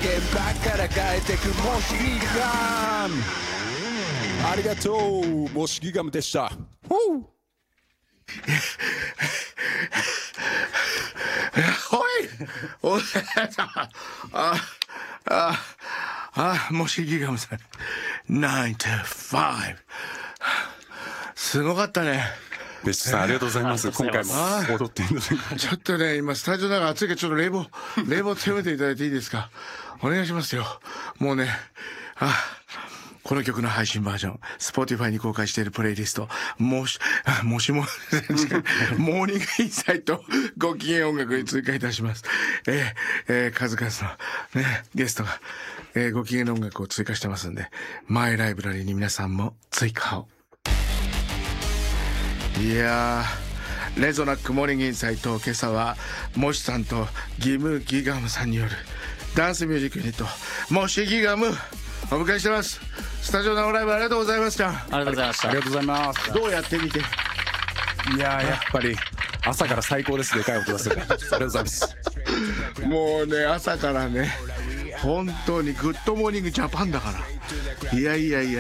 場から変えてくモシギガム。ありがとう、モシギガムでした。 おいモシギガムさん9 to 5すごかったね。 ベッシュさんありがとうございます。今回も踊っていただいてちょっとね今スタジオの中暑いからちょっと冷房強めていただいていいですか。お願いしますよ。もうねこの曲の配信バージョン Spotify に公開しているプレイリストモーニングインサイトご機嫌音楽に追加いたします。数々のねゲストが、ご機嫌音楽を追加してますんでマイライブラリーに皆さんも追加を。いやーレゾナックモーニングインサイト、今朝はモシさんとギムギガムさんによるダンスミュージックユニットモシギガムお迎えしてます。スタジオ生ライブありがとうございました。 ありがとうございました。 ありがとうございます。 どうやってみて。 いややっぱり朝から最高です。でかい音出せる。ありがとうございます。 もうね朝からね本当にグッドモーニングジャパンだから。いや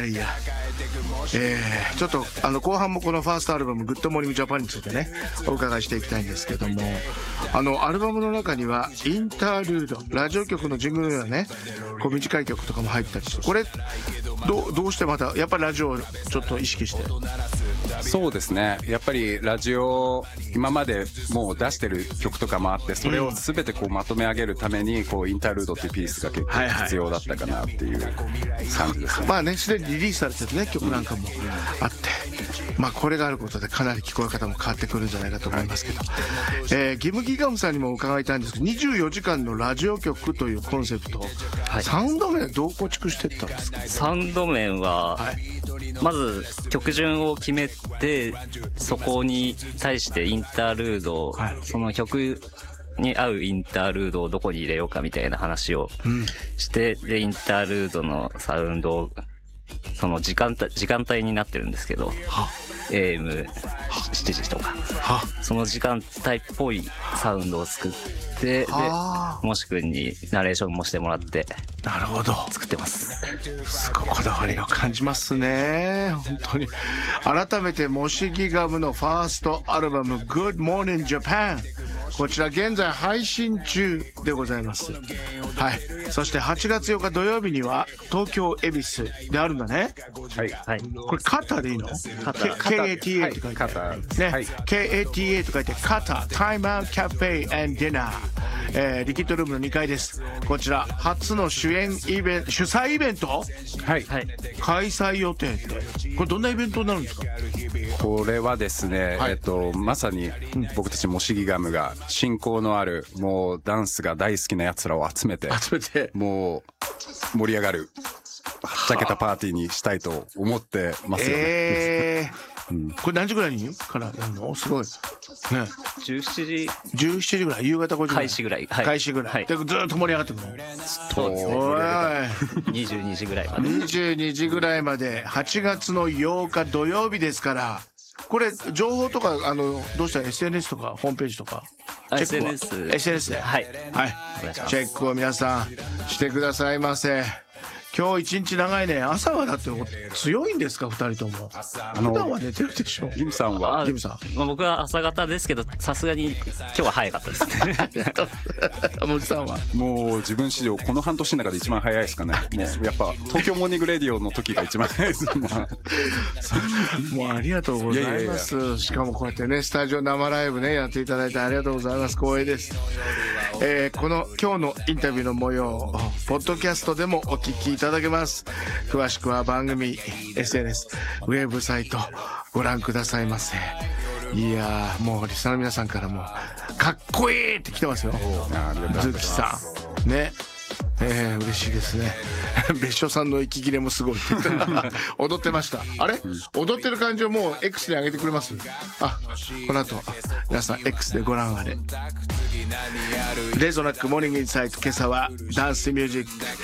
ちょっと後半もこのファーストアルバムグッドモーニングジャパンについてねお伺いしていきたいんですけども、アルバムの中にはインタールードラジオ局のジングルのようなねこう短い曲とかも入ったりして、これどうしてまたやっぱりラジオをちょっと意識して。 そうですね、やっぱりラジオ今までもう出してる曲とかもあって、それを全てこうまとめ上げるためにこうインタールードっていうピースが結構必要だったかなっていう感じですね。 まあねすでにリリースされてるね曲なんかもあって、まあこれがあることでかなり聞こえ方も変わってくるんじゃないかと思いますけど、ギムギガムさんにも伺いたいんですけど、24時間のラジオ局というコンセプト、サウンド面どう構築していったんですか。 サウンド面は、まず曲順を決めてそこに対してインタールード、その曲に合うインタールードをどこに入れようかみたいな話をして、でインタールードのサウンドをその時間帯になってるんですけど、AM7 時とかその時間帯っぽいサウンドを作って、でもしくんにナレーションもしてもらって、 なるほど作ってます。 すごいこだわりを感じますね本当に。改めてモシギガムのファーストアルバム Good Morning Japan、 こちら現在配信中でございます。はい。そして8月8日土曜日には東京恵比寿であるんだね。 はい。 これカタでいいの？ KATA って書いてある、 カタね、KATA と書いてカタタイムアウトキャフェディナー、リキッドルームの2階です。こちら初の主催イベント、 はい、 開催予定って、これどんなイベントになるんですか。 これはですね、まさに僕たちモシギガムが親交のあるもうダンスが大好きな奴らを集めてもう盛り上がるはっちゃけたパーティーにしたいと思ってますよね。 これ何時ぐらいにからやるの？すごいね。17時ぐらい、夕方5時ぐらい、開始ぐらい、でずっと盛り上がってくるの。 そうですね。22時ぐらいまで。 22時ぐらいまで、8月の8日土曜日ですから。これ情報とかどうしたら SNS とかホームページとかSNS ではい、 チェックを皆さんしてくださいませ。今日一日長いね。朝はだって強いんですか2人とも。普段は寝てるでしょ。 ギムさんは僕は朝方ですけど、さすがに今日は早かったですね。 森さんはもう自分史上この半年の中で一番早いですかね。もうやっぱ東京モーニングレディオの時が一番早いです。 もうありがとうございます。しかもこうやってねスタジオ生ライブねやっていただいてありがとうございます。光栄です。この今日のインタビューの模様をポッドキャストでもお聞きいただけます。詳しくは番組 SNS ウェブサイトご覧くださいませ。いやーもうリスナーの皆さんからもかっこいいって来てますよ。ズキさんね、嬉しいですね。別所さんの息切れもすごい踊ってました。あれ、踊ってる感じをもう X で上げてくれます？この後皆さん X でご覧あれ。レゾナックモーニングインサイト、今朝はダンスミュージック